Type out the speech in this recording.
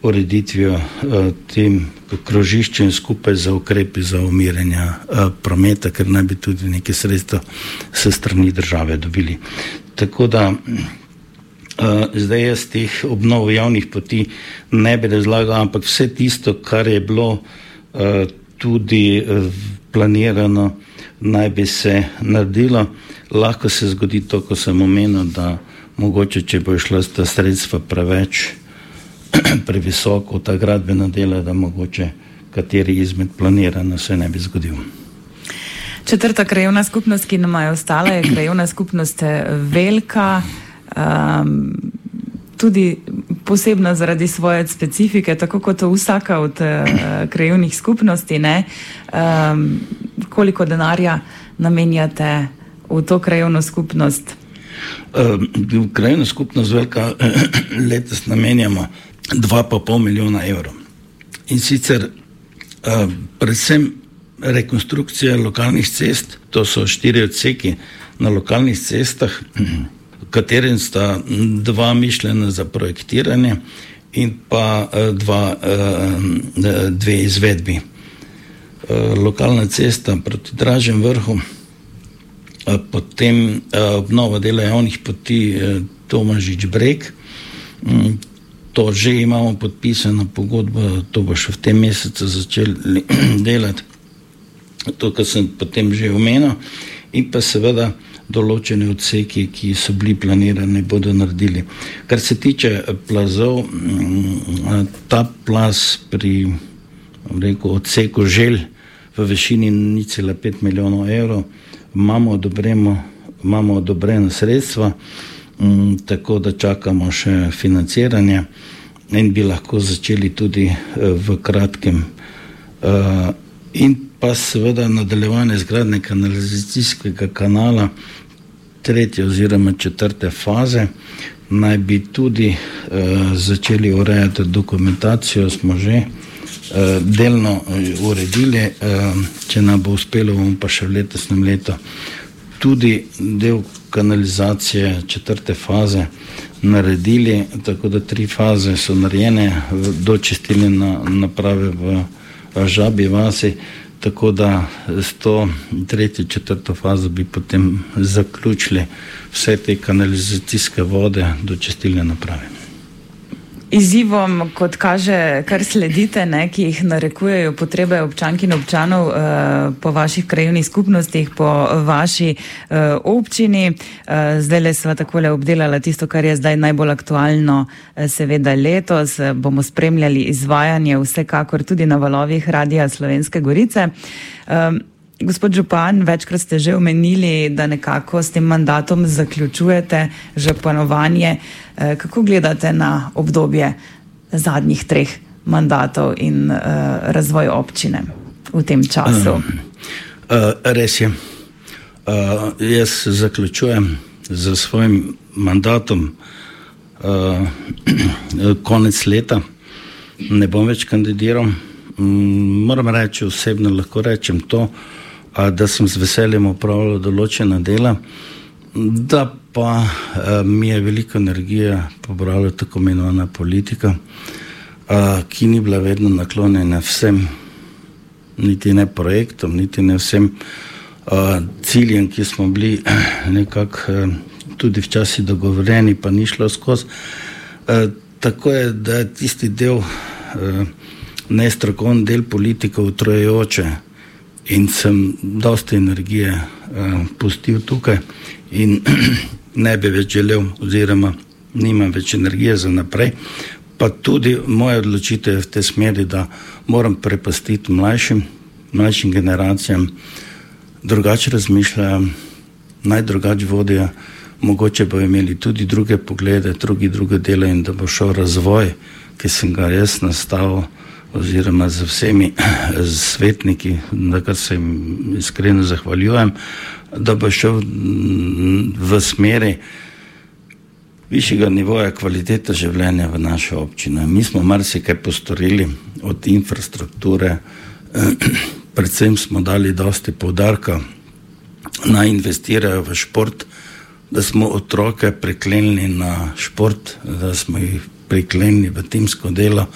ureditvijo tem krožiščem skupaj za ukrepi za umirjanje prometa, ker naj bi tudi neke sredstva s strani države dobili. Tako da zdaj jaz teh obnov javnih poti ne bi razlagal, ampak vse tisto, kar je bilo tudi planirano, naj bi se naredilo. Lahko se zgodi to, ko sem omenil, da mogoče, če bo šla ta sredstva previsoko ta gradbena dela, da mogoče kateri izmed planirano se ne bi zgodil. Četrta krajevna skupnost, ki nam je ostala, je krajevna skupnost Velka, tudi posebna zaradi svoje specifike, tako kot vsaka od krajevnih skupnosti, ne? Koliko denarja namenjate v to krajevno skupnost? V krajevno skupnost Velika letos namenjamo 2,5 milijona evrov. In sicer predvsem rekonstrukcija lokalnih cest, to so 4 odseki na lokalnih cestah, v katerem sta 2 mišljena za projektiranje in pa 2 izvedbi. Lokalna cesta proti Dražem vrhu, potem obnova dela javnih poti Tomažič Breg. To že imamo podpisano pogodbo, to bo še v tem mesecu začeli delati, to, kar sem potem že omenil, in pa seveda določene odseki, ki so bili planirani, bodo naredili. Kar se tiče plazov, ta plaz pri odseku Želj v višini 0,5 milijonov evrov imamo odobrena sredstva, tako da čakamo še financiranje in bi lahko začeli tudi v kratkem. In pa seveda nadaljevanje zgradnje kanalizacijskega kanala 3. oziroma 4. faze naj bi tudi začeli urejati dokumentacijo, smo že delno uredili, če nam bo uspelo, bomo pa še v letosnem letu tudi del kanalizacije 4. faze naredili, tako da 3 faze so narejene do čistilne naprave v Žabji vasi, tako da s to 3. 4. fazo bi potem zaključili vse te kanalizacijske vode do čistilne naprave. Izzivom, kot kaže, kar sledite, ne, ki jih narekujejo potrebe občank in občanov po vaših krajevnih skupnostih, po vaši občini. Zdajle sva takole obdelala tisto, kar je zdaj najbolj aktualno, seveda letos. Bomo spremljali izvajanje vsekakor tudi na valovih Radia Slovenske Gorice. Gospod župan, večkrat ste že omenili, da nekako s tem mandatom zaključujete županovanje. Kako gledate na obdobje zadnjih 3 mandatov in razvoj občine v tem času? Res je. Jaz zaključujem za svojim mandatom konec leta. Ne bom več kandidiral. Moram reči, osebno lahko rečem to, da sem z veseljem opravljal določena dela, da pa mi je veliko energije pobrala tako imenovana politika, ki ni bila vedno naklonjena vsem, niti ne projektom, niti ne vsem ciljem, ki smo bili nekako tudi včasih dogovorjeni, pa ni šlo skozi. Tako je, da je tisti del, nestrokovni del politika utrujajoče in sem dosti energije pustil tukaj in ne bi več želel oziroma nimam več energije za naprej. Pa tudi moja odločitev je v tej smeri, da moram prepustiti mlajšim generacijam, drugače razmišljajo, naj drugače vodijo, mogoče bo imeli tudi druge poglede, druge dele in da bo šel razvoj, ki sem ga jaz nastavil, oziroma z vsemi svetniki, na kar se jim iskreno zahvaljujem, da bo šel v smeri višjega nivoja kvalitete življenja v naši občini. Mi smo marsikaj postorili od infrastrukture, predvsem smo dali dosti poudarka naj investirajo v šport, da smo otroke priklenili na šport, da smo jih priklenili v timsko delo.